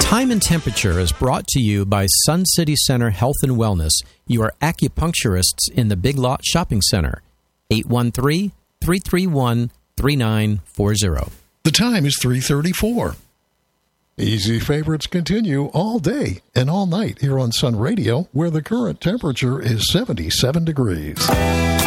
Time and Temperature is brought to you by Sun City Center Health and Wellness, your acupuncturists in the Big Lot Shopping Center. 813-331-3940. The time is 3:34. Easy favorites continue all day and all night here on Sun Radio, where the current temperature is 77 degrees.